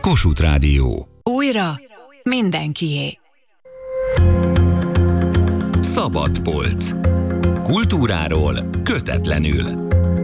Kossuth Rádió. Újra mindenkié. Szabad polc. Kultúráról kötetlenül.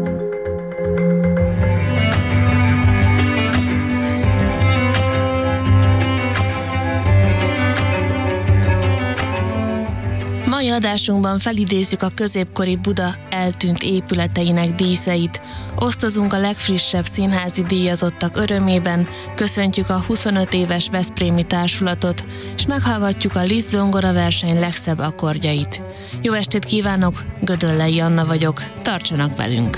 Mai adásunkban felidézzük a középkori Buda eltűnt épületeinek díszeit, osztozunk a legfrissebb színházi díjazottak örömében, köszöntjük a 25 éves veszprémi társulatot, és meghallgatjuk a Liszt zongora verseny legszebb akkordjait. Jó estét kívánok, Gödöllei Anna vagyok, tartsanak velünk!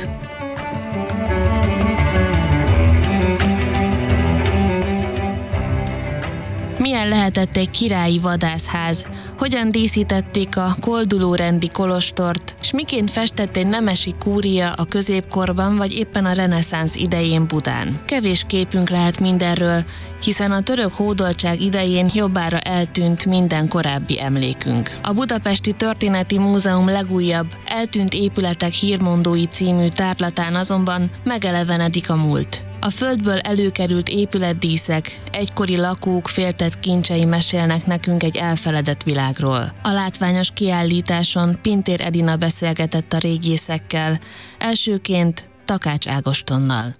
Milyen lehetett egy királyi vadászház? Hogyan díszítették a koldulórendi kolostort, és miként festett egy nemesi kúria a középkorban vagy éppen a reneszánsz idején Budán? Kevés képünk lehet mindenről, hiszen a török hódoltság idején jobbára eltűnt minden korábbi emlékünk. A Budapesti Történeti Múzeum legújabb Eltűnt épületek hírmondói című tárlatán azonban megelevenedik a múlt. A földből előkerült épületdíszek, egykori lakók féltett kincsei mesélnek nekünk egy elfeledett világról. A látványos kiállításon Pintér Edina beszélgetett a régészekkel, elsőként Takács Ágostonnal.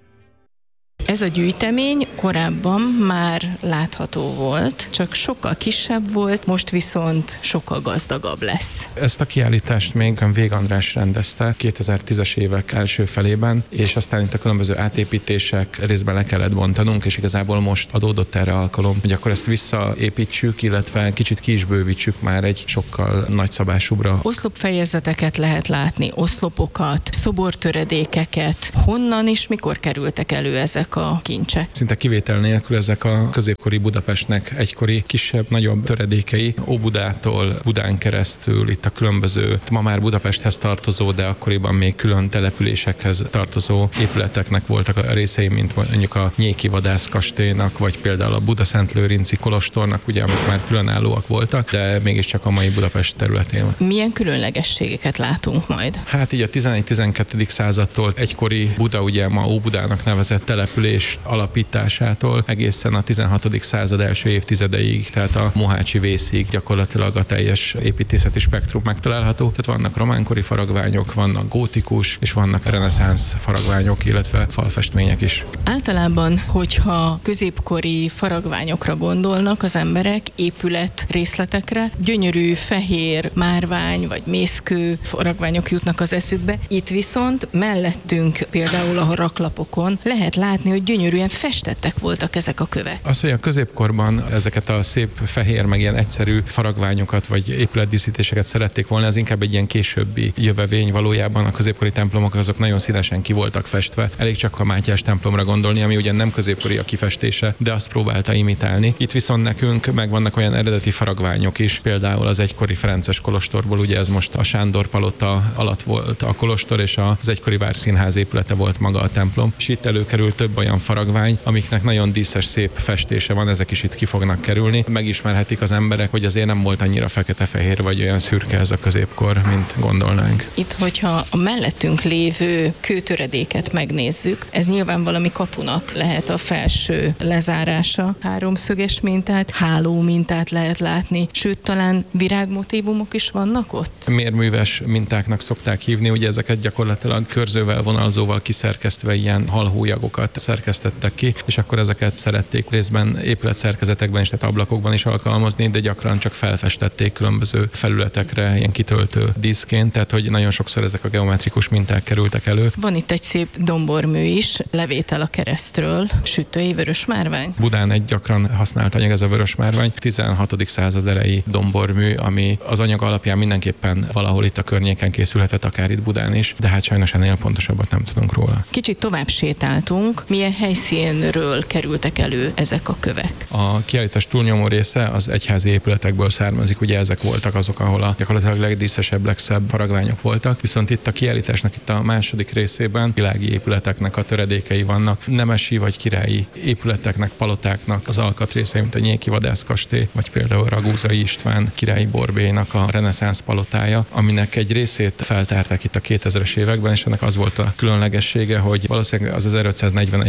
Ez a gyűjtemény korábban már látható volt, csak sokkal kisebb volt, most viszont sokkal gazdagabb lesz. Ezt a kiállítást még Vég András rendezte 2010-es évek első felében, és aztán itt a különböző átépítések részben le kellett bontanunk, és igazából most adódott erre alkalom, hogy akkor ezt visszaépítsük, illetve kicsit ki is bővítsük már egy sokkal nagyszabásúbbra. Oszlopfejezeteket lehet látni, oszlopokat, szobortöredékeket. Honnan és mikor kerültek elő ezek a kincsek? Szinte kivétel nélkül ezek a középkori Budapestnek egykori kisebb-nagyobb töredékei, Óbudától Budán keresztül itt a különböző, ma már Budapesthez tartozó, de akkoriban még külön településekhez tartozó épületeknek voltak a részei, mint mondjuk a Nyéki vadászkastélynak, vagy például a Budaszentlőrinci kolostornak, ugye, amik már különállóak voltak, de mégiscsak a mai Budapest területén. Milyen különlegességeket látunk majd? Hát így a 11-12. századtól egykori Buda, ugye ma Óbudának nevezett település alapításától egészen a 16. század első évtizedeig, tehát a Mohácsi vészig gyakorlatilag a teljes építészeti spektrum megtalálható. Tehát vannak románkori faragványok, vannak gótikus, és vannak reneszánsz faragványok, illetve falfestmények is. Általában, hogyha középkori faragványokra gondolnak az emberek, épület részletekre, gyönyörű fehér márvány vagy mészkő faragványok jutnak az eszükbe. Itt viszont mellettünk például a raklapokon lehet látni, hogy gyönyörűen festettek voltak ezek a kövek. Az, hogy a középkorban ezeket a szép fehér, meg ilyen egyszerű faragványokat vagy épületdíszítéseket szerették volna, ez inkább egy ilyen későbbi jövevény. Valójában a középkori templomok azok nagyon színesen ki voltak festve. Elég csak a Mátyás templomra gondolni, ami ugyan nem középkori a kifestése, de azt próbálta imitálni. Itt viszont nekünk megvannak olyan eredeti faragványok is, például az egykori ferences kolostorból, ugye ez most a Sándor palota alatt volt a kolostor, és az egykori Várszínház épülete volt maga a templom. És itt előkerül több olyan faragvány, amiknek nagyon díszes, szép festése van, ezek is itt ki fognak kerülni. Megismerhetik az emberek, hogy azért nem volt annyira fekete-fehér vagy olyan szürke ez a középkor, mint gondolnánk. Itt, hogyha a mellettünk lévő kőtöredéket megnézzük, ez nyilván valami kapunak lehet a felső lezárása. Háromszöges mintát, háló mintát lehet látni, sőt, talán virágmotívumok is vannak ott? Mérműves mintáknak szokták hívni, ugye ezeket gyakorlatilag körzővel, vonalzóval kiszerkesztve ilyen halhólyagokat szerkesztettek ki, és akkor ezeket szerették részben épületszerkezetekben és tehát ablakokban is alkalmazni, de gyakran csak felfestették különböző felületekre ilyen kitöltő díszként, tehát hogy nagyon sokszor ezek a geometrikus minták kerültek elő. Van itt egy szép dombormű is, levétel a keresztről, sütői vörösmárvány. Budán egy gyakran használt anyag ez a vörösmárvány, 16. század elejé dombormű, ami az anyag alapján mindenképpen valahol itt a környéken készülhetett, akár itt Budán is, de hát sajnos ennél pontosabbat nem tudunk róla. Kicsit tovább sétáltunk, milyen helyszínről kerültek elő ezek a kövek? A kiállítás túlnyomó része az egyházi épületekből származik, ugye ezek voltak azok, ahol a gyakorlatilag legdíszesebb, legszebb faragványok voltak, viszont itt a kiállításnak itt a második részében világi épületeknek a töredékei vannak, nemesi vagy királyi épületeknek, palotáknak az alkatrészei, mint a Nyéki vadászkastély, vagy például Ragúzai István királyi borbélynak a reneszánsz palotája, aminek egy részét feltárták itt a 2000-es években, és ennek az volt a különlegessége, hogy valószínűleg az 1541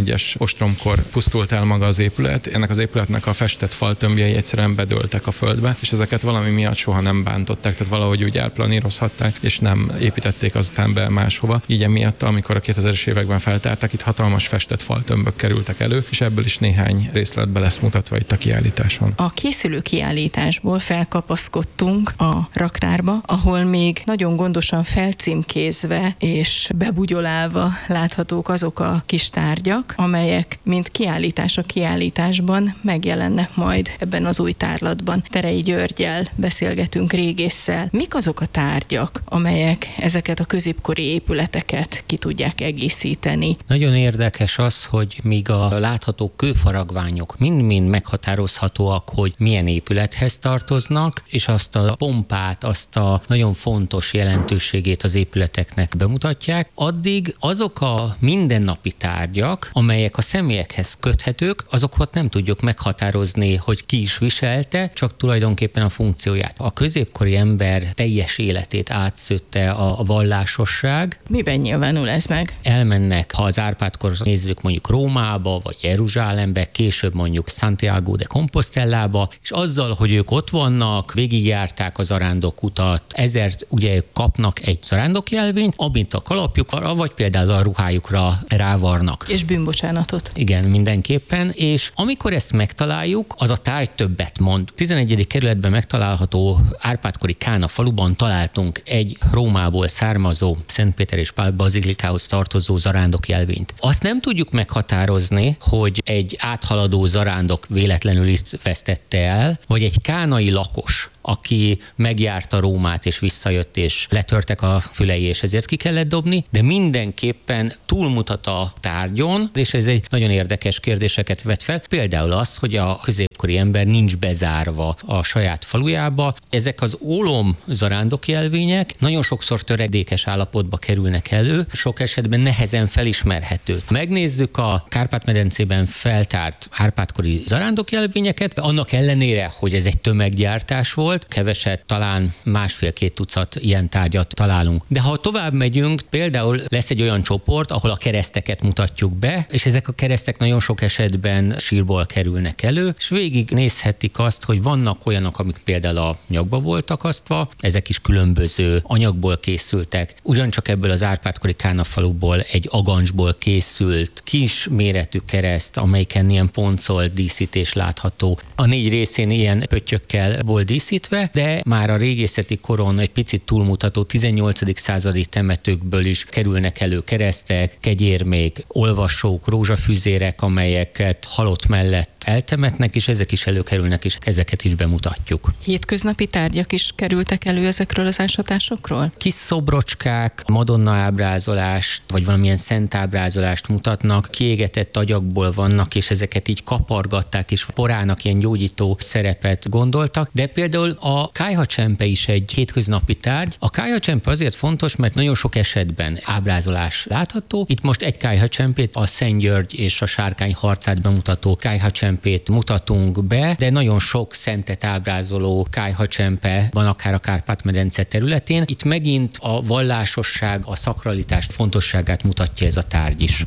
91-es ostromkor pusztult el maga az épület. Ennek az épületnek a festett faltömbjei egyszerűen bedőltek a földbe, és ezeket valami miatt soha nem bántották, tehát valahogy úgy elplanírozhatták, és nem építették aztán be máshova. Így emiatt, amikor a 2000-es években feltárták, itt hatalmas festett faltömbök kerültek elő, és ebből is néhány részletbe lesz mutatva itt a kiállításon. A készülő kiállításból felkapaszkodtunk a raktárba, ahol még nagyon gondosan felcímkézve és bebugyolálva láthatók azok a kis tárgyak, amelyek mint kiállítás a kiállításban megjelennek majd ebben az új tárlatban. Terei Györggyel beszélgetünk, régésszel. Mik azok a tárgyak, amelyek ezeket a középkori épületeket ki tudják egészíteni? Nagyon érdekes az, hogy míg a látható kőfaragványok mind-mind meghatározhatóak, hogy milyen épülethez tartoznak, és azt a pompát, azt a nagyon fontos jelentőségét az épületeknek bemutatják, addig azok a mindennapi tárgyak, amelyek a személyekhez köthetők, azokat nem tudjuk meghatározni, hogy ki is viselte, csak tulajdonképpen a funkcióját. A középkori ember teljes életét átszőtte a vallásosság. Miben nyilvánul ez meg? Elmennek, ha az Árpád-kor nézzük mondjuk Rómába, vagy Jeruzsálembe, később mondjuk Santiago de Compostellába, és azzal, hogy ők ott vannak, végigjárták az zarándokutat, ezért ugye kapnak egy zarándokjelvényt, amint a kalapjukra, vagy például a ruhájukra rávarnak. És bűnbocsánatot. Igen, mindenképpen, és amikor ezt megtaláljuk, az a tárgy többet mond. 11. kerületben megtalálható Árpád-kori Kána faluban találtunk egy Rómából származó Szent Péter és Pál bazilikához tartozó zarándokjelvényt. Azt nem tudjuk meghatározni, hogy egy áthaladó zarándok véletlenül itt vesztette el, vagy egy kánai lakos, aki megjárta Rómát és visszajött, és letörtek a fülei, és ezért ki kellett dobni, de mindenképpen túlmutat a tárgyon, és ez egy nagyon érdekes kérdéseket vet fel. Például az, hogy a középkori ember nincs bezárva a saját falujába. Ezek az ólom zarándokjelvények nagyon sokszor töredékes állapotba kerülnek elő, sok esetben nehezen felismerhető. Megnézzük a Kárpát-medencében feltárt árpádkori zarándokjelvényeket, annak ellenére, hogy ez egy tömeggyártás volt, keveset, talán 1,5-2 tucat ilyen tárgyat találunk. De ha tovább megyünk, például lesz egy olyan csoport, ahol a kereszteket mutatjuk be, és ezek a keresztek nagyon sok esetben sírból kerülnek elő, és végig nézhetik azt, hogy vannak olyanok, amik például a nyakba voltak akasztva, ezek is különböző anyagból készültek. Ugyancsak ebből az Árpád-kori Kána faluból egy agancsból készült kis méretű kereszt, amelyiken ilyen poncolt díszítés látható. A 4 részén ilyen pöttyökkel volt díszítve, de már a régészeti koron egy picit túlmutató 18. századi temetőkből is kerülnek elő keresztek, kegyérmék, olvasók, rózsafüzérek, amelyeket halott mellett eltemetnek, és ezek is előkerülnek, és ezeket is bemutatjuk. Hétköznapi tárgyak is kerültek elő ezekről az ásatásokról? Kis szobrocskák, Madonna ábrázolást, vagy valamilyen szent ábrázolást mutatnak, kiégetett agyagból vannak, és ezeket így kapargatták, és porának ilyen gyógyító szerepet gondoltak, de például a kályhacsempe is egy hétköznapi tárgy. A kályhacsempe azért fontos, mert nagyon sok esetben ábrázolás látható. Itt most egy kályhacsempét, a Szent György és a Sárkány harcát bemutató kályhacsempét mutatunk be, de nagyon sok szentet ábrázoló kályhacsempe van akár a Kárpát-medence területén. Itt megint a vallásosság, a szakralitás fontosságát mutatja ez a tárgy is.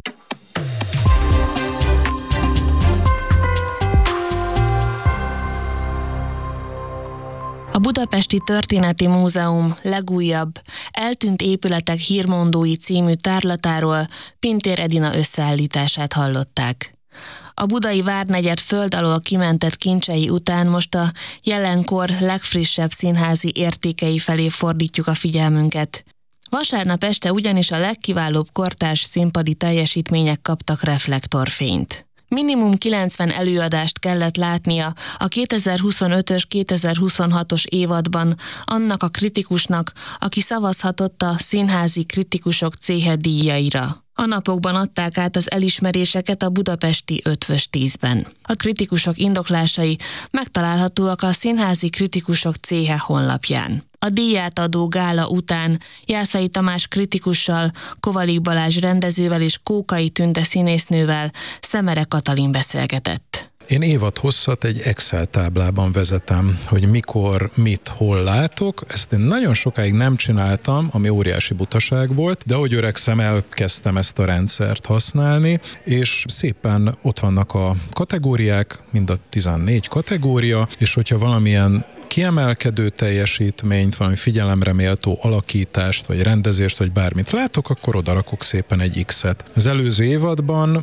A Budapesti Történeti Múzeum legújabb Eltűnt épületek hírmondói című tárlatáról Pintér Edina összeállítását hallották. A budai várnegyed föld alól kimentett kincsei után most a jelenkor legfrissebb színházi értékei felé fordítjuk a figyelmünket. Vasárnap este ugyanis a legkiválóbb kortárs színpadi teljesítmények kaptak reflektorfényt. Minimum 90 előadást kellett látnia a 2025-ös, 2026-os évadban annak a kritikusnak, aki szavazhatott a Színházi Kritikusok Céhe díjaira. A napokban adták át az elismeréseket a budapesti Ötvös 10-ben. A kritikusok indoklásai megtalálhatóak a Színházi Kritikusok Céhe honlapján. A díját adó gála után Jászai Tamás kritikussal, Kovalik Balázs rendezővel és Kókai Tünde színésznővel Szemere Katalin beszélgetett. Én évadhosszat egy Excel táblában vezetem, hogy mikor, mit, hol látok. Ezt én nagyon sokáig nem csináltam, ami óriási butaság volt, de ahogy öregszem, elkezdtem ezt a rendszert használni, és szépen ott vannak a kategóriák, mind a 14 kategória, és hogyha valamilyen kiemelkedő teljesítményt, valami figyelemre méltó alakítást, vagy rendezést, vagy bármit látok, akkor odarakok szépen egy X-et. Az előző évadban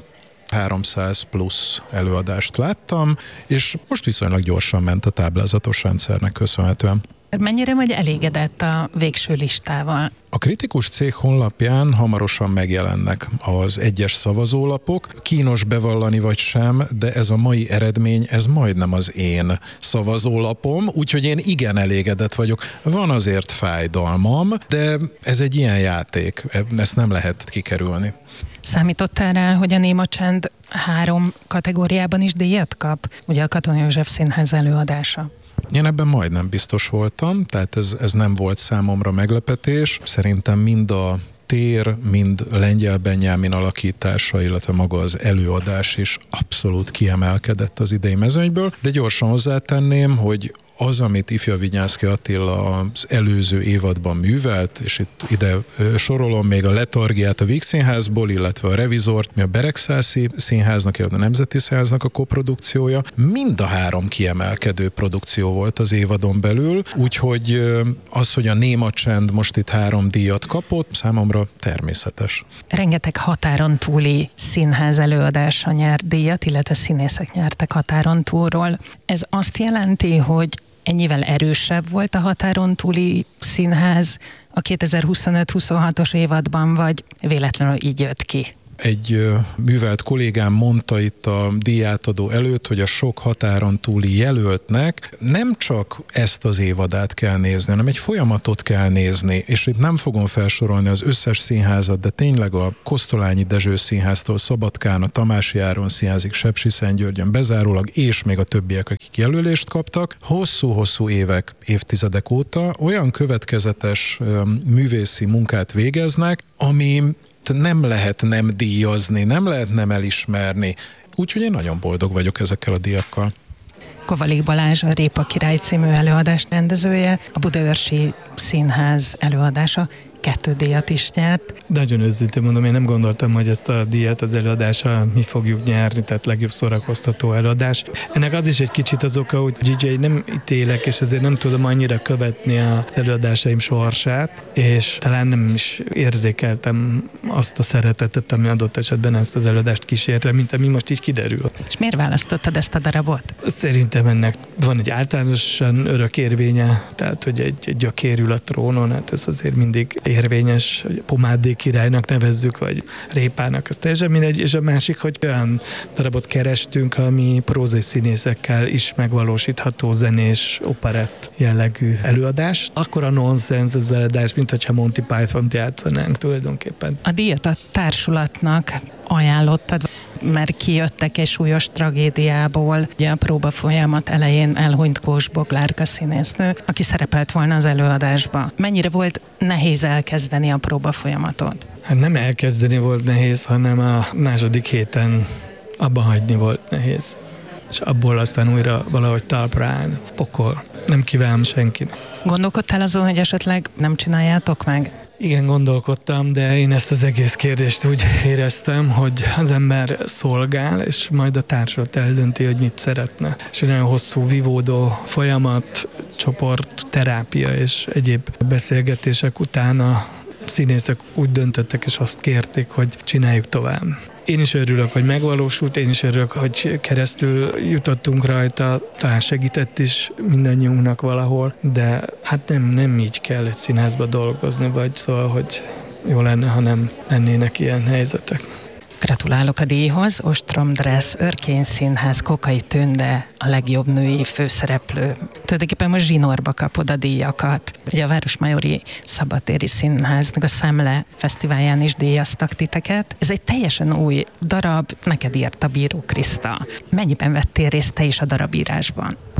300 plusz előadást láttam, és most viszonylag gyorsan ment a táblázatos rendszernek köszönhetően. Mennyire vagy elégedett a végső listával? A kritikus cég honlapján hamarosan megjelennek az egyes szavazólapok. Kínos bevallani vagy sem, de ez a mai eredmény, ez majdnem az én szavazólapom, úgyhogy én igen elégedett vagyok. Van azért fájdalmam, de ez egy ilyen játék, ezt nem lehet kikerülni. Számítottál rá, hogy a Néma Csend 3 kategóriában is díjat kap? Ugye a Katona József Színház előadása. Én ebben majdnem biztos voltam, tehát ez nem volt számomra meglepetés. Szerintem mind a tér, mind Lengyel Benyámin alakítása, illetve maga az előadás is abszolút kiemelkedett az idei mezőnyből, de gyorsan hozzátenném, hogy az, amit Ifja Vinyánszky Attila az előző évadban művelt, és itt ide sorolom még a Letargiát a Víg Színházból, illetve a Revizort, mi a Beregszászi Színháznak, illetve a Nemzeti Színháznak a koprodukciója, mind a 3 kiemelkedő produkció volt az évadon belül, úgyhogy az, hogy a Néma Csend most itt 3 díjat kapott, számomra természetes. Rengeteg határon túli színház előadása nyert díjat, illetve színészek nyertek határon túlról. Ez azt jelenti, hogy ennyivel erősebb volt a határon túli színház a 2025-26-os évadban, vagy véletlenül így jött ki? Egy művelt kollégám mondta itt a díjátadó előtt, hogy a sok határon túli jelöltnek nem csak ezt az évadát kell nézni, hanem egy folyamatot kell nézni, és itt nem fogom felsorolni az összes színházat, de tényleg a Kosztolányi Dezső Színháztól Szabadkán, a Tamási Áron Színházig, Sepsiszentgyörgyön bezárólag, és még a többiek, akik jelölést kaptak, hosszú-hosszú évek, évtizedek óta olyan következetes művészi munkát végeznek, ami nem lehet nem díjazni, nem lehet nem elismerni. Úgyhogy én nagyon boldog vagyok ezekkel a díjakkal. Kovalik Balázs, a Répa Király című előadás rendezője, a Budaörsi Színház előadása 2 díjat is nyert. Nagyon őszintén mondom, én nem gondoltam, hogy ezt a díjat az előadással mi fogjuk nyerni, tehát legjobb szórakoztató előadás. Ennek az is egy kicsit az oka, hogy így nem ítélek, és ezért nem tudom annyira követni az előadásaim sorsát, és talán nem is érzékeltem azt a szeretetet, ami adott esetben ezt az előadást kísérte, mint ami most így kiderül. És miért választottad ezt a darabot? Szerintem ennek van egy általánosan örök érvénye, tehát hogy egy gyökérül a trónon, hát ez azért mindig érvényes, hogy Pomádé királynak nevezzük, vagy Répának, az teljesen mindegy, és a másik, hogy olyan darabot kerestünk, ami prózai színészekkel is megvalósítható zenés, operett jellegű előadás. Akkor a nonsens az előadás, mint hogyha Monty Pythont játszanánk tulajdonképpen. A díjat a társulatnak ajánlottad, mert kijöttek egy súlyos tragédiából. Ugye a próba folyamat elején elhunyt Kós Boglárka színésznő, aki szerepelt volna az előadásba. Mennyire volt nehéz elkezdeni a próba folyamatot? Hát nem elkezdeni volt nehéz, hanem a második héten abba hagyni volt nehéz. És abból aztán újra valahogy talpra állni. Pokol. Nem kívánom senkinek. Gondolkodtál azon, hogy esetleg nem csináljátok meg? Igen, gondolkodtam, de én ezt az egész kérdést úgy éreztem, hogy az ember szolgál, és majd a társulat eldönti, hogy mit szeretne. És egy nagyon hosszú, vívódó folyamat, csoport, terápia és egyéb beszélgetések után a színészek úgy döntöttek, és azt kérték, hogy csináljuk tovább. Én is örülök, hogy megvalósult, én is örülök, hogy keresztül jutottunk rajta, talán segített is mindannyiunknak valahol, de hát nem így kell egy színházba dolgozni, vagy szóval, hogy jó lenne, ha nem lennének ilyen helyzetek. Gratulálok a díjhoz, Ostrom Dressz, Örkény Színház, Kokai Tünde, a legjobb női főszereplő. Tulajdonképpen most zsinórba kapod a díjakat. Ugye a Városmajori Szabadtéri Színháznak a Szemle Fesztiválján is díjaztak titeket. Ez egy teljesen új darab, neked írta Bíró Kriszta. Mennyiben vettél részt te is a darabírásban?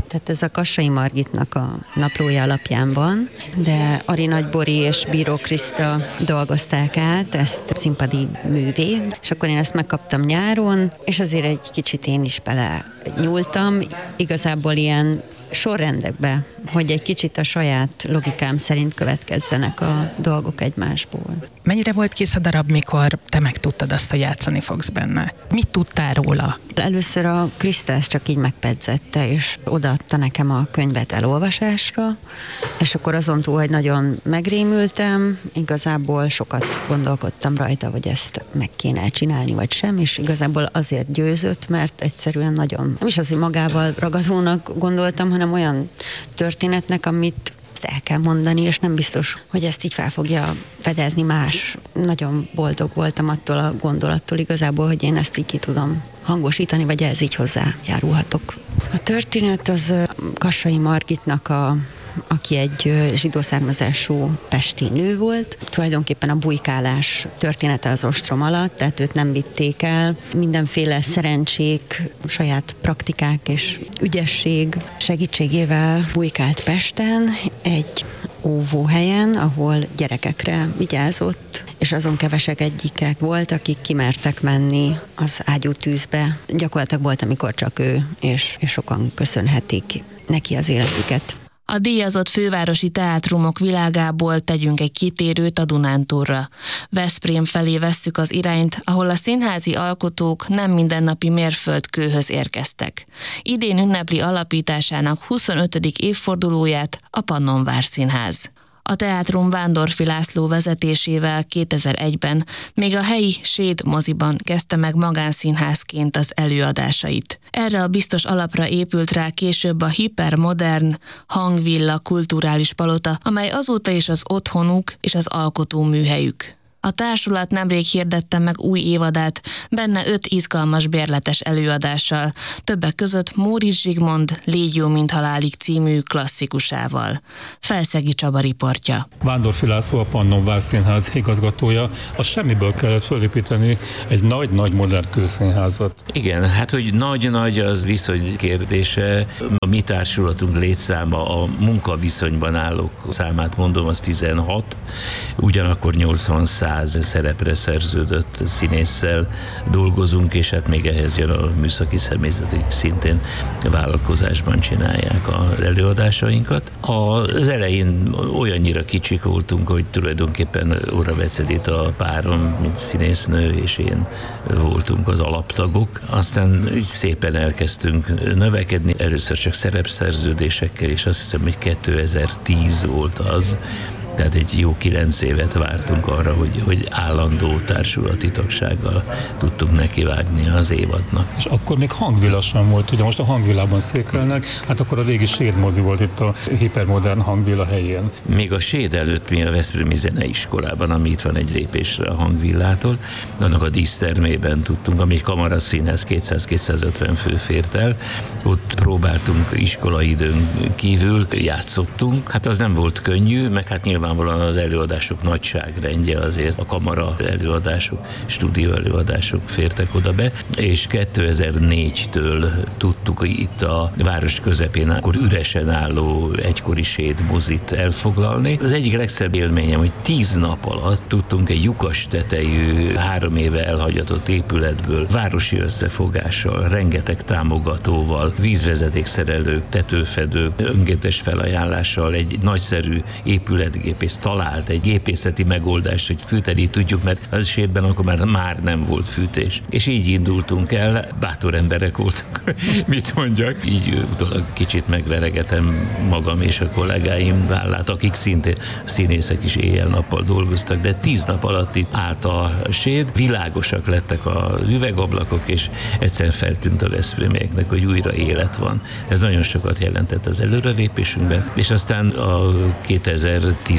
Tehát ez a Kassai Margitnak a naplója alapján van, de Ari Nagybori és Bíró Kriszta dolgozták át ezt színpadi művé, és akkor én ezt megkaptam nyáron, és azért egy kicsit én is bele nyúltam, igazából ilyen sorrendekbe, hogy egy kicsit a saját logikám szerint következzenek a dolgok egymásból. Mennyire volt kész a darab, mikor te megtudtad azt, hogy játszani fogsz benne? Mit tudtál róla? Először a Kriszta ezt csak így megpedzette, és odaadta nekem a könyvet elolvasásra, és akkor azon túl, hogy nagyon megrémültem, igazából sokat gondolkodtam rajta, hogy ezt meg kéne csinálni, vagy sem, és igazából azért győzött, mert egyszerűen nagyon, nem is az, hogy magával ragadónak gondoltam, hanem olyan történetnek, amit el kell mondani, és nem biztos, hogy ezt így fel fogja fedezni más. Nagyon boldog voltam attól a gondolattól igazából, hogy én ezt így ki tudom hangosítani, vagy ez így hozzájárulhatok. A történet az Kassai Margitnak aki egy zsidó származású pesti nő volt. Tulajdonképpen a bujkálás története az ostrom alatt, tehát őt nem vitték el. Mindenféle szerencsék, saját praktikák és ügyesség segítségével bujkált Pesten egy óvóhelyen, ahol gyerekekre vigyázott, és azon kevesek egyikek volt, akik kimertek menni az ágyútűzbe. Gyakorlatilag volt, amikor csak ő, és sokan köszönhetik neki az életüket. A díjazott fővárosi teátrumok világából tegyünk egy kitérőt a Dunántúlra. Veszprém felé vesszük az irányt, ahol a színházi alkotók nem mindennapi mérföldkőhöz érkeztek. Idén ünnepli alapításának 25. évfordulóját a Pannonvár Színház. A teátrum Vándorfi László vezetésével 2001-ben még a helyi Séd moziban kezdte meg magánszínházként az előadásait. Erre a biztos alapra épült rá később a hipermodern Hangvilla kulturális palota, amely azóta is az otthonuk és az alkotó műhelyük. A társulat nemrég hirdette meg új évadát, benne 5 izgalmas bérletes előadással, többek között Móricz Zsigmond Légy jó, mint halálig című klasszikusával. Felszegi Csaba riportja. Vándorfi László a Pannonvár Színház igazgatója. A semmiből kellett felépíteni egy nagy modern kőszínházat. Igen, hát hogy nagy az viszony kérdése. A mi társulatunk létszáma, a munkaviszonyban állók számát mondom, az 16, ugyanakkor 80-100 szerepre szerződött színésszel dolgozunk, és hát még ehhez jön a műszaki személyzet, akik szintén vállalkozásban csinálják az előadásainkat. Az elején olyannyira kicsik voltunk, hogy tulajdonképpen Óra Vecedita a párom, mint színésznő, és én voltunk az alaptagok. Aztán így szépen elkezdtünk növekedni, először csak szerepszerződésekkel, és azt hiszem, hogy 2010 volt az, tehát egy jó 9 évet vártunk arra, hogy állandó társulati tagsággal tudtunk nekivágni az évadnak. És akkor még Hangvilla sem volt, ugye most a Hangvillában székelnek, hát akkor a régi Séd mozi volt itt a hipermodern Hangvilla helyén. Még a Séd előtt mi a Veszprémi Zeneiskolában, ami itt van egy lépésre a Hangvillától, annak a dísztermében tudtunk, ami egy kamaraszínház 200-250 fő fért el, ott próbáltunk iskolaidőn kívül, játszottunk, hát az nem volt könnyű, meg hát nyilvánvalóan az előadások nagyságrendje azért a kamara előadások, stúdió előadások fértek oda be, és 2004-től tudtuk itt a város közepén akkor üresen álló egykori Séd mozit elfoglalni. Az egyik legszebb élményem, hogy 10 nap alatt tudtunk egy lyukas tetejű, 3 éve elhagyatott épületből városi összefogással, rengeteg támogatóval, vízvezetékszerelők, tetőfedők, önkéntes felajánlással egy nagyszerű épületgépész talált egy gépészeti megoldást, hogy fűteni tudjuk, mert az Sédben akkor már nem volt fűtés. És így indultunk el, bátor emberek voltak, mit mondjak. Így utólag kicsit megveregetem magam és a kollégáim vállát, akik szintén színészek is éjjel-nappal dolgoztak, de 10 nap alatt itt állt a Séd, világosak lettek az üvegablakok, és egyszerűen feltűnt a veszprémieknek, hogy újra élet van. Ez nagyon sokat jelentett az előrelépésünkben, és aztán a 2010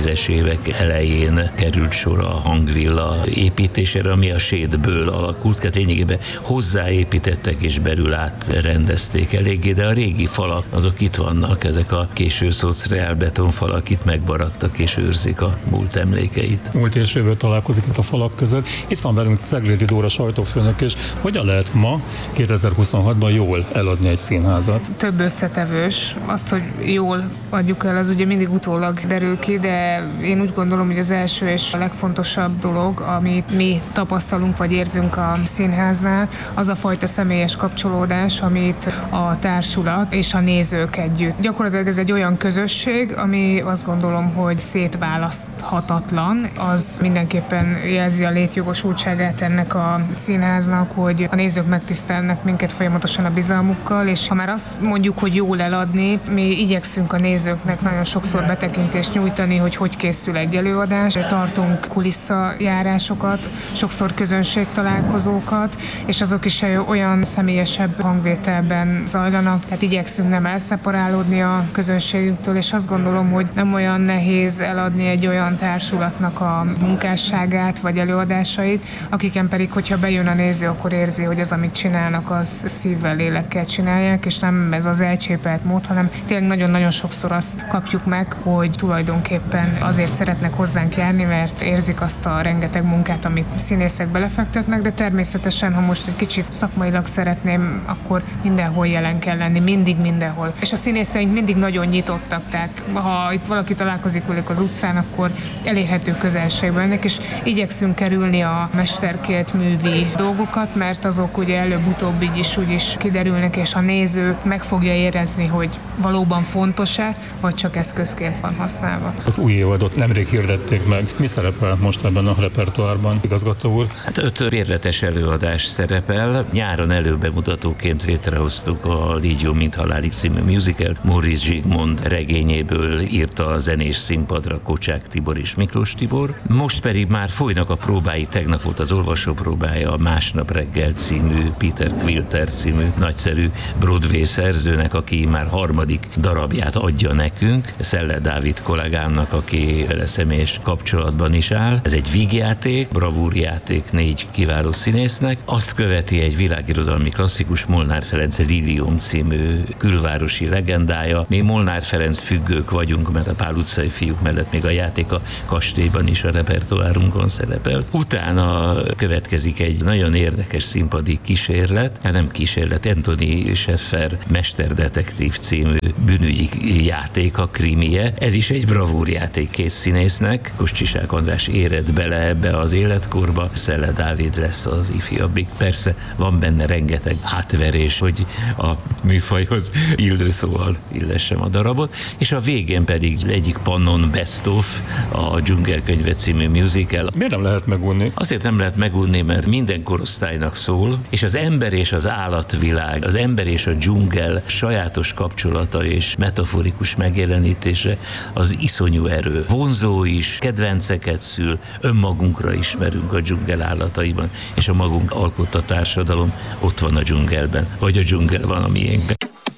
2010-es évek elején került sor a hangvilla építésére, ami a sétből alakult, tehát lényegében hozzáépítettek és belül átrendezték eléggé, de a régi falak azok itt vannak, ezek a késő szociál betonfalak itt megmaradtak és őrzik a múlt emlékeit. Múlt és jövő találkozik itt a falak között. Itt van velünk Ceglédi Dóra sajtófőnök, és hogyan lehet ma 2026-ban jól eladni egy színházat? Több összetevős. Az, hogy jól adjuk el, az ugye mindig utólag derül ki, de én úgy gondolom, hogy az első és a legfontosabb dolog, amit mi tapasztalunk vagy érzünk a színháznál, az a fajta személyes kapcsolódás, amit a társulat és a nézők együtt. Gyakorlatilag ez egy olyan közösség, ami azt gondolom, hogy szétválaszthatatlan. Az mindenképpen jelzi a létjogosultságát ennek a színháznak, hogy a nézők megtisztelnek minket folyamatosan a bizalmukkal, és ha már azt mondjuk, hogy jól eladni, mi igyekszünk a nézőknek nagyon sokszor betekintést nyújtani, hogy készül egy előadás. Tartunk kulisszajárásokat, sokszor közönségtalálkozókat, és azok is olyan személyesebb hangvételben zajlanak, tehát igyekszünk nem elszeparálódni a közönségünktől, és azt gondolom, hogy nem olyan nehéz eladni egy olyan társulatnak a munkásságát vagy előadásait, akiken pedig, hogyha bejön a néző, akkor érzi, hogy az, amit csinálnak, az szívvel, lélekkel csinálják, és nem ez az elcsépelt mód, hanem tényleg nagyon-nagyon sokszor azt kapjuk meg, hogy tulajdonképpen azért szeretnek hozzánk járni, mert érzik azt a rengeteg munkát, amit színészek belefektetnek, de természetesen, ha most egy kicsit szakmailag szeretném, akkor mindenhol jelen kell lenni, mindig mindenhol. És a színészeink mindig nagyon nyitottak, tehát ha itt valaki találkozik velük az utcán, akkor elérhető közelségben ennek, és igyekszünk kerülni a mesterkélt művi dolgokat, mert azok ugye előbb-utóbb így is úgy is kiderülnek, és a néző meg fogja érezni, hogy valóban fontos-e, vagy csak eszközként van használva. Az új évadot nemrég hirdették meg. Mi szerepel most ebben a repertoárban, igazgató úr? Hát 5 bérletes előadás szerepel. Nyáron előbemutatóként létrehoztuk a Légió mint halálig című musical. Móricz Zsigmond regényéből írta a zenés színpadra Kocsák Tibor és Miklós Tibor. Most pedig már folynak a próbái, tegnap volt az olvasópróbája a Másnap reggel című Peter Quilter című nagyszerű Broadway szerzőnek, aki már harmadik darabját adja nekünk, Szeller Dávid kollégámnak, aki vele személyes kapcsolatban is áll. Ez egy vígjáték, bravúrjáték 4 kiváló színésznek. Azt követi egy világirodalmi klasszikus, Molnár Ferenc Lilium című külvárosi legendája. Mi Molnár Ferenc függők vagyunk, mert a Pál utcai fiúk mellett még a játék a kastélyban is a repertoárunkon szerepel. Utána következik egy nagyon érdekes színpadi kísérlet, nem kísérlet, Anthony Sheffer Mesterdetektív című bűnügyi játék, a krimie. Ez is egy bravúrjáték 2 színésznek. Koscsisák András éred bele ebbe az életkorba, Szeller Dávid lesz az ifjabbik. Persze van benne rengeteg átverés, hogy a műfajhoz illő szóval illessem a darabot, és a végén pedig egyik pannon Best of, a Dzsungelkönyve című musical. Miért nem lehet megunni? Azért nem lehet megunni, mert minden korosztálynak szól, és az ember és az állatvilág, az ember és a dzsungel sajátos kapcsolata és metaforikus megjelenítése az iszonyú erő. Vonzó is, kedvenceket szül, önmagunkra ismerünk a dzsungel állataiban, és a magunk alkotta társadalom ott van a dzsungelben, vagy a dzsungel van a miénkben.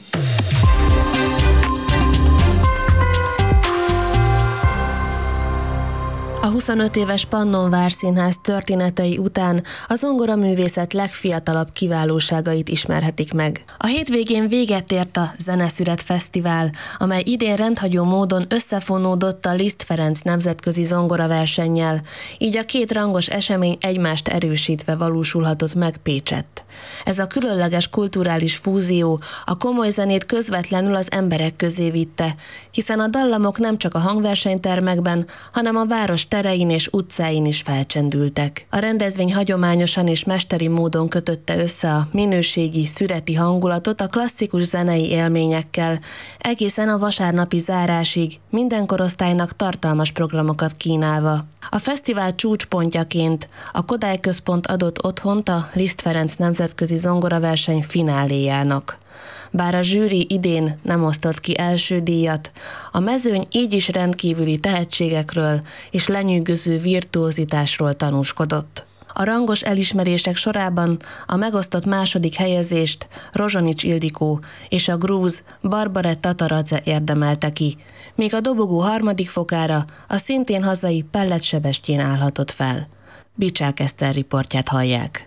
A 25 éves Pannon Várszínház történetei után a zongoraművészet legfiatalabb kiválóságait ismerhetik meg. A hétvégén véget ért a Zeneszület Fesztivál, amely idén rendhagyó módon összefonódott a Liszt Ferenc nemzetközi zongoraversennyel, így a 2 rangos esemény egymást erősítve valósulhatott meg Pécsett. Ez a különleges kulturális fúzió a komoly zenét közvetlenül az emberek közé vitte, hiszen a dallamok nem csak a hangversenytermekben, hanem a város terein és utcáin is felcsendültek. A rendezvény hagyományosan és mesteri módon kötötte össze a minőségi, szüreti hangulatot a klasszikus zenei élményekkel, egészen a vasárnapi zárásig, minden korosztálynak tartalmas programokat kínálva. A fesztivál csúcspontjaként a Kodály Központ adott otthont a Liszt Ferenc nemzetközi zongoraverseny fináléjának. Bár a zsűri idén nem osztott ki első díjat, a mezőny így is rendkívüli tehetségekről és lenyűgöző virtuózitásról tanúskodott. A rangos elismerések sorában a megosztott második helyezést Rozsonics Ildikó és a grúz Barbara Tataradze érdemelte ki, míg a dobogó harmadik fokára a szintén hazai Pellet Sebestyén állhatott fel. Bicsák Eszter riportját hallják.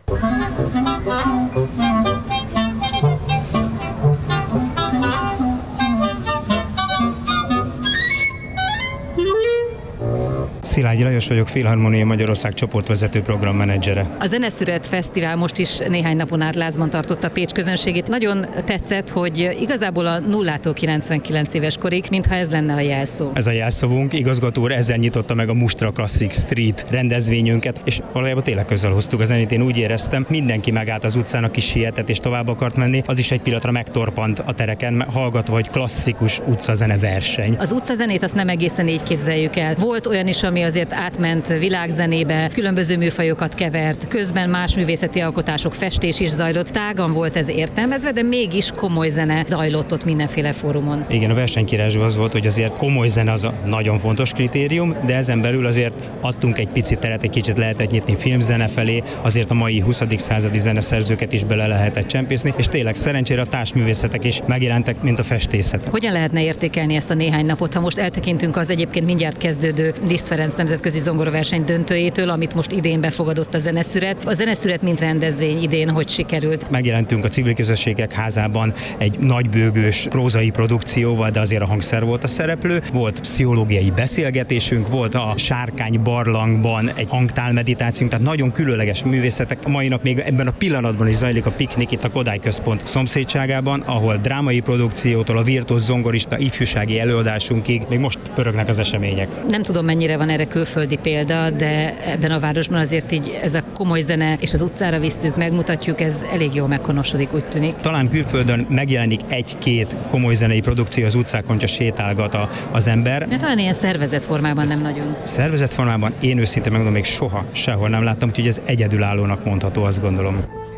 Szilágyi Lajos vagyok, Filharmonia Magyarország csoportvezető programmenedzsere. A Zeneszület Fesztivál most is néhány napon át lázban tartotta Pécs közönségét. Nagyon tetszett, hogy igazából a 0-tól 99 éves korig, mintha ez lenne a jelszó. Ez a jelszavunk, igazgató úr ezzel nyitotta meg a Mustra Classic Street rendezvényünket, és valójában tényleg közel hoztuk a zenét. Én úgy éreztem, mindenki megállt az utcán, aki sietett és tovább akart menni, az is egy pillanatra megtorpant a tereken, hallgatva, hogy klasszikus utcazene verseny. Az utcazenét azt nem egészen így képzeljük el. Volt olyan is, ami azért átment világzenébe, különböző műfajokat kevert, közben más művészeti alkotások, festés is zajlott. Tágan volt ez értelmezve, de mégis komoly zene zajlott ott mindenféle fórumon. Igen, a versenykirázsó az volt, hogy azért komoly zene az a nagyon fontos kritérium, de ezen belül azért adtunk egy picit teret, egy kicsit lehetett nyitni filmzene felé, azért a mai 20. századi zeneszerzőket is bele lehetett csempészni, és tényleg szerencsére a társművészetek is megjelentek, mint a festészet. Hogyan lehetne értékelni ezt a néhány napot, ha most eltekintünk az egyébként mindjárt kezdődő Liszt Ferenc nemzetközi zongoraverseny döntőjétől, amit most idén befogadott a Zeneszület. A Zeneszület mint rendezvény idén hogy sikerült? Megjelentünk a Civil Közösségek Házában egy nagybőgős prózai produkcióval, de azért a hangszer volt a szereplő. Volt pszichológiai beszélgetésünk, volt a Sárkány barlangban egy hangtálmeditációnk, tehát nagyon különleges művészetek. A mai nap még ebben a pillanatban is zajlik a piknik itt a Kodály Központ szomszédságában, ahol drámai produkciótól a virtuóz zongorista ifjúsági előadásunkig még most pörögnek az események. Nem tudom, mennyire van erre külföldi példa, de ebben a városban azért így ez a komoly zene és az utcára visszük, megmutatjuk, ez elég jól meghonosodik, úgy tűnik. Talán külföldön megjelenik egy-két komoly zenei produkció az utcákon, csak sétálgat az ember. De talán ilyen szervezett formában nem nagyon. Szervezett formában én őszintén megmondom, még soha sehol nem láttam, úgyhogy ez egyedülállónak mondható, azt gondolom.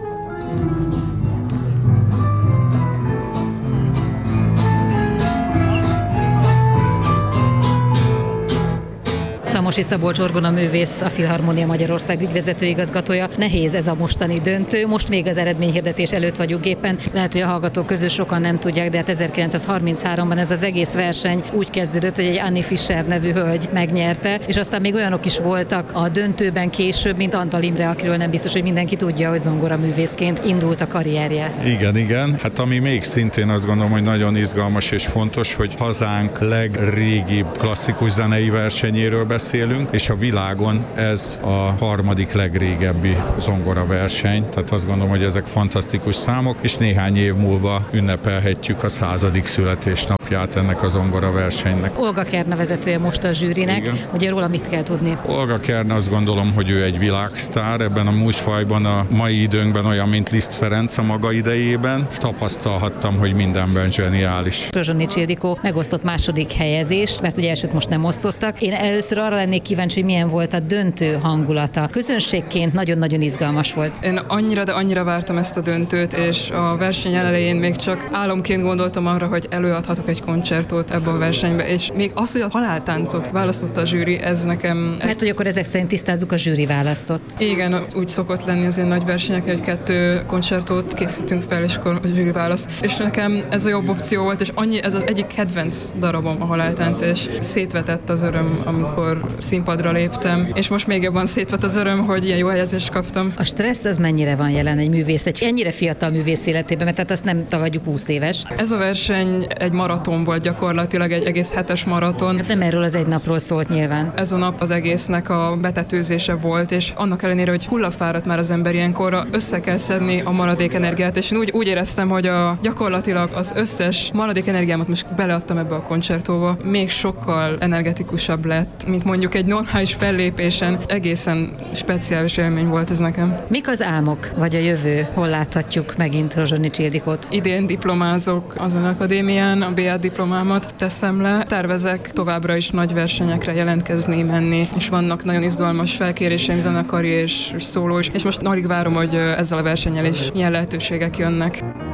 Szamosi Szabolcs orgonaművész, a Filharmonia Magyarország ügyvezető igazgatója. Nehéz ez a mostani döntő. Most még az eredményhirdetés előtt vagyunk éppen. Lehet, hogy a hallgatók közül sokan nem tudják, de hát 1933-ban ez az egész verseny úgy kezdődött, hogy egy Annie Fischer nevű hölgy megnyerte, és aztán még olyanok is voltak a döntőben később, mint Antal Imre, akiről nem biztos, hogy mindenki tudja, hogy zongoraművészként indult a karrierje. Igen. Hát ami még szintén azt gondolom, hogy nagyon izgalmas és fontos, hogy hazánk legrégibb klasszikus zenei versenyéről beszélünk, és a világon ez a harmadik legrégebbi zongoraverseny, tehát azt gondolom, hogy ezek fantasztikus számok, és néhány év múlva ünnepelhetjük a 100. születésnapját ennek a zongoraversenynek. Olga Kerna vezetője most a zsűrinek, igen. Ugye róla mit kell tudni? Olga Kerna, azt gondolom, hogy ő egy világsztár ebben a műfajban, a mai időnkben olyan, mint Liszt Ferenc a maga idejében. Tapasztalhattam, hogy mindenben zseniális. Rozsonics Ildikó megosztott második helyezést, mert ugye elsőt most nem osztottak. Én először arra lennék kíváncsi, hogy milyen volt a döntő hangulata. Közönségként nagyon-nagyon izgalmas volt. Én annyira vártam ezt a döntőt, és a verseny elején még csak álomként gondoltam arra, hogy előadhatok egy koncertot ebbe a versenybe, és még az, hogy a haláltáncot választotta a zsűri, ez nekem... Mert hogy akkor ezek szerint tisztázzuk, a zsűri választott. Igen, úgy szokott lenni az ilyen nagy versenyek, hogy 2 koncertot készítünk fel, és akkor a zsűri választ. És nekem ez a jobb opció volt, és ez az egyik kedvenc darabom, a haláltánc, és szétvetett az öröm, amikor színpadra léptem, és most még jobban szétvett az öröm, hogy ilyen jó helyezést kaptam. A stressz az mennyire van jelen egy művész, egy ennyire fiatal művész életében, mert tehát azt nem tagadjuk 20 éves. Ez a verseny egy maraton volt gyakorlatilag, egy egész hetes maraton. Hát nem erről az egy napról szólt nyilván. Ez a nap az egésznek a betetőzése volt, és annak ellenére, hogy hullafáradt már az ember ilyenkorra, össze kell szedni a maradék energiát, és én úgy éreztem, hogy gyakorlatilag az összes maradék energiámat most beleadtam ebbe a koncertóba. Még sokkal energetikusabb lett, mint mondjuk egy normális fellépésen. Egészen speciális élmény volt ez nekem. Mik az álmok, vagy a jövő? Hol láthatjuk megint Rozsonics Ildikót? Idén diplomázok az akadémián, a BA diplomámat teszem le. Tervezek továbbra is nagy versenyekre jelentkezni, menni, és vannak nagyon izgalmas felkéréseim zenekari és szóló is, és most alig várom, hogy ezzel a versennyel is milyen lehetőségek jönnek.